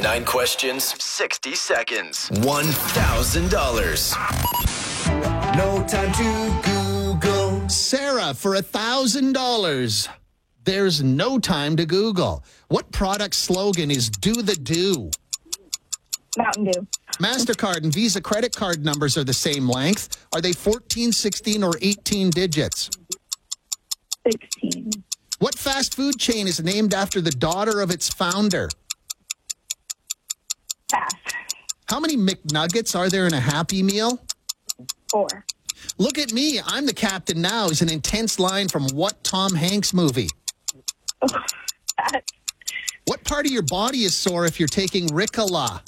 9 questions, 60 seconds, $1,000. No time to Google. Sarah, for $1,000. There's no time to Google. What product slogan is do the do? Mountain Dew. MasterCard and Visa credit card numbers are the same length. Are they 14, 16, or 18 digits? 16. What fast food chain is named after the daughter of its founder? Pass. How many McNuggets are there in a Happy Meal? 4. Look at me, I'm the captain now is an intense line from what Tom Hanks movie? Pass. What part of your body is sore if you're taking Ricola?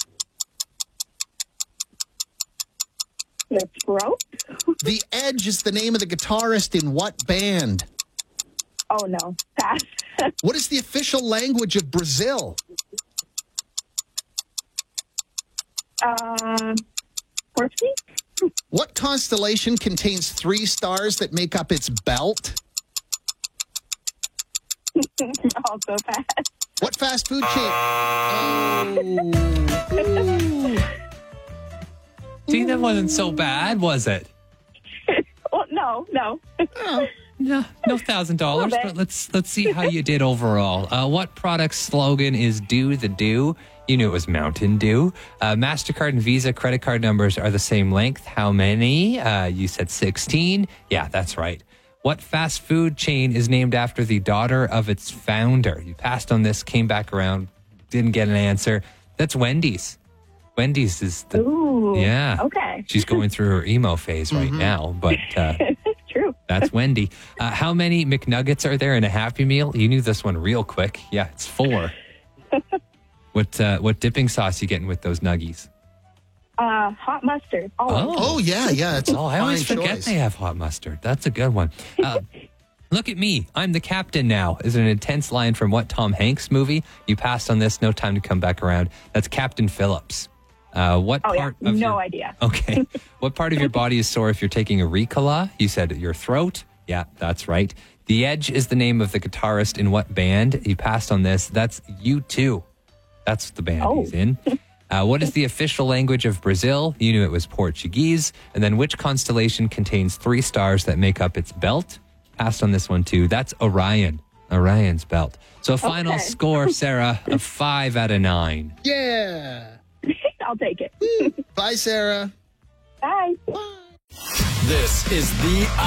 The throat? The Edge is the name of the guitarist in what band? Oh, no. Pass. What is the official language of Brazil? Portuguese? What constellation contains 3 stars that make up its belt? Also pass. What fast food chain? See, that wasn't so bad, was it? Well, no. No, $1,000. But let's see how you did overall. What product slogan is "Do the Do"? You knew it was Mountain Dew. MasterCard and Visa credit card numbers are the same length. How many? You said 16. Yeah, that's right. What fast food chain is named after the daughter of its founder? You passed on this, came back around, didn't get an answer. That's Wendy's. Wendy's is the... Ooh. Yeah. Okay. She's going through her emo phase right now, but... True. That's Wendy. How many McNuggets are there in a Happy Meal? You knew this one real quick. Yeah, it's 4. What dipping sauce you getting with those nuggies? Hot mustard. Oh, yeah. It's a I always fine forget choice. they have hot mustard. That's a good one. Look at me. I'm the captain now is an intense line from what Tom Hanks movie? You passed on this. No time to come back around. That's Captain Phillips. What part of no idea. Okay. What part of your body is sore if you're taking a Ricola? You said your throat. Yeah, that's right. The Edge is the name of the guitarist in what band? You passed on this. That's U2. That's the band he's in. What is the official language of Brazil? You knew it was Portuguese. And then which constellation contains 3 stars that make up its belt? Passed on this one too. That's Orion. Orion's belt. So final score, Sarah, of 5 out of 9. Yeah. I'll take it. Bye, Sarah. Bye. This is the